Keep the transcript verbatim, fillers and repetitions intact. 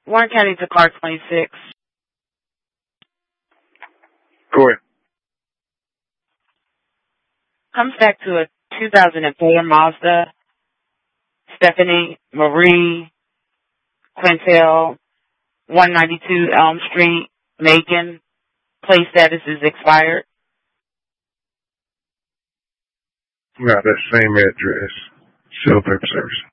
Warren County to car twenty-six. Go ahead. Comes back to a two thousand four Mazda. Stephanie Marie Quintel, one ninety-two Elm Street, Macon. Plate status is expired. Yeah, that same address. Sale paper service.